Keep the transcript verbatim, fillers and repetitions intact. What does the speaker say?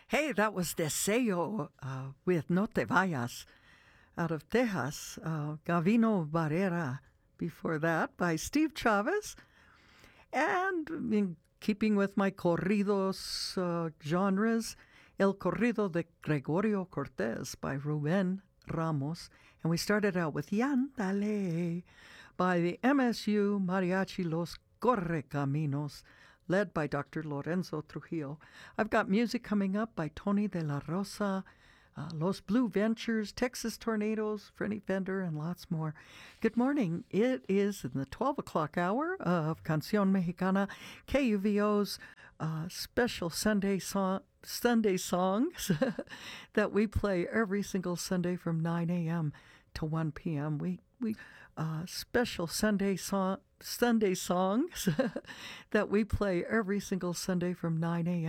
Hey, that was Deseo uh, with No Te Vayas out of Texas. Uh, Gavino Barrera before that by Steve Chavez. And in keeping with my corridos uh, genres, El Corrido de Gregorio Cortés by Ruben Ramos. And we started out with Yandale by the M S U Mariachi Los Correcaminos, led by Doctor Lorenzo Trujillo. I've got music coming up by Tony de la Rosa, uh, Los Blue Ventures, Texas Tornadoes, Freddie Fender, and lots more. Good morning. It is in the twelve o'clock hour of Canción Mexicana, K U V O's uh, special Sunday song. Sunday songs that we play every single Sunday from nine a.m. to one p.m. We we uh, special Sunday song Sunday songs that we play every single Sunday from nine a.m.